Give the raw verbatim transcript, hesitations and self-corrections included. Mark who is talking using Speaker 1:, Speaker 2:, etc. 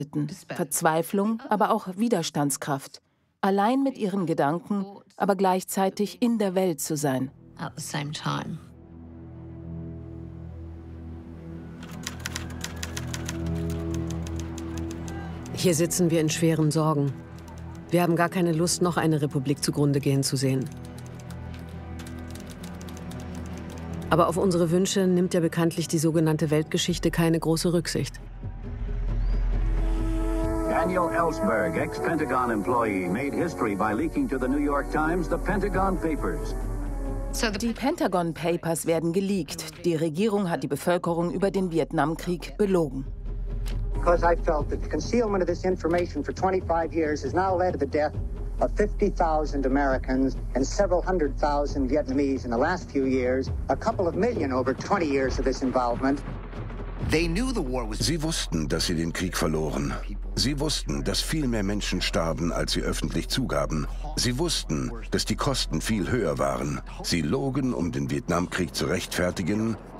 Speaker 1: Verzweiflung, aber auch Widerstandskraft. Allein mit ihren Gedanken, aber gleichzeitig in der Welt zu sein.
Speaker 2: Hier sitzen wir in schweren Sorgen. Wir haben gar keine Lust, noch eine Republik zugrunde gehen zu sehen. Aber auf unsere Wünsche nimmt ja bekanntlich die sogenannte Weltgeschichte keine große Rücksicht.
Speaker 3: Daniel Ellsberg, ex-Pentagon employee, made history by leaking to the New York Times the Pentagon Papers.
Speaker 1: Die Pentagon Papers werden geleakt. Die Regierung hat die Bevölkerung über den Vietnamkrieg belogen.
Speaker 4: Because I felt that the concealment of this information for twenty-five years has now led to the death of fifty thousand Americans and several hundred thousand Vietnamese in the last few years, a couple of million over twenty years of this involvement.
Speaker 5: Sie wussten, dass sie den Krieg verloren. Sie wussten, dass viel mehr Menschen starben, als sie öffentlich zugaben. Sie wussten, dass die Kosten viel höher waren. Sie logen, um den Vietnamkrieg zu rechtfertigen,